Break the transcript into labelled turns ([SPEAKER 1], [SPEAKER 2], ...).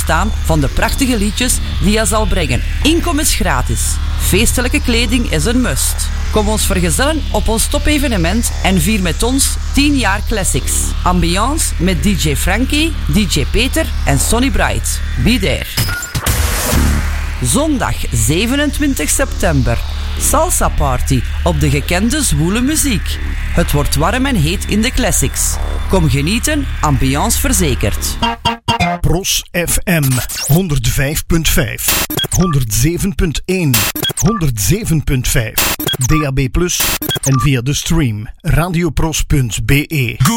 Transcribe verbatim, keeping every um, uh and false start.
[SPEAKER 1] staan van de prachtige liedjes die hij zal brengen. Inkom is gratis. Feestelijke kleding is een must. Kom ons vergezellen op ons topevenement en vier met ons tien jaar classics. Ambiance met D J Frankie, D J Peter en Sonny Bright. Be there. Zondag zevenentwintig september. Salsa Party op de gekende zwoele muziek. Het wordt warm en heet in de classics. Kom genieten, ambiance verzekerd.
[SPEAKER 2] Pros F M honderd vijf punt vijf, honderd zeven punt één, honderd zeven punt vijf, D A B plus en via de stream radiopros punt b e.